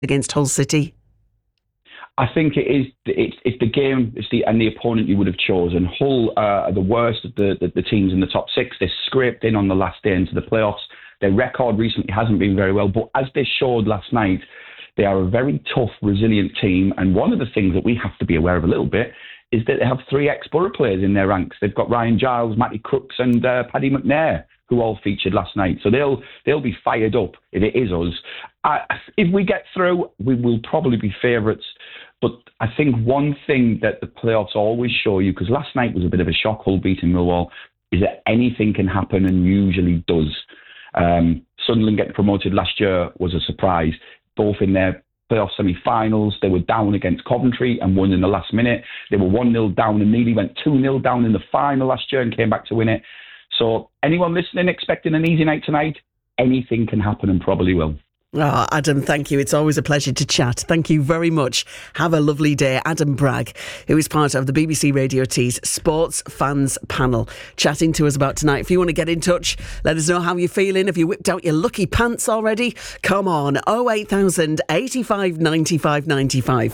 against Hull City? I think it is. It's the game. And the opponent you would have chosen. Hull are the worst of the teams in the top six. They scraped in on the last day into the playoffs. Their record recently hasn't been very well, but as they showed last night, they are a very tough, resilient team. And one of the things that we have to be aware of a little bit is that they have 3 ex-Borough players in their ranks. They've got Ryan Giles, Matty Crooks, and Paddy McNair, who all featured last night. So they'll be fired up if it is us. If we get through, we will probably be favourites. But I think one thing that the playoffs always show you, because last night was a bit of a shock, Hull beating Millwall, is that anything can happen, and usually does. Sunderland getting promoted last year was a surprise. Both in their playoff semi-finals, they were down against Coventry and won in the last minute. They were 1-0 down and nearly went 2-0 down in the final last year and came back to win it. So anyone listening expecting an easy night tonight, anything can happen and probably will. Oh, Adam, thank you. It's always a pleasure to chat. Thank you very much. Have a lovely day. Adam Bragg, who is part of the BBC Radio T's Sports Fans Panel, chatting to us about tonight. If you want to get in touch, let us know how you're feeling. Have you whipped out your lucky pants already? Come on, 08000 85 95 95.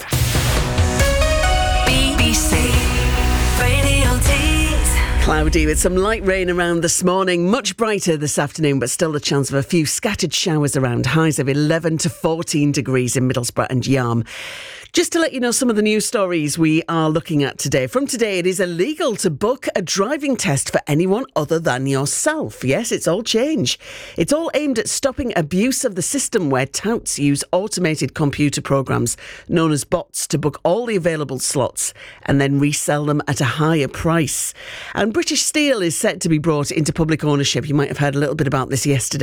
BBC Radio T's. Cloudy with some light rain around this morning, much brighter this afternoon, but still a chance of a few scattered showers around. Highs of 11 to 14 degrees in Middlesbrough and Yarm. Just to let you know some of the news stories we are looking at today. From today, it is illegal to book a driving test for anyone other than yourself. Yes, it's all change. It's all aimed at stopping abuse of the system where touts use automated computer programs known as bots to book all the available slots and then resell them at a higher price. And British Steel is set to be brought into public ownership. You might have heard a little bit about this yesterday.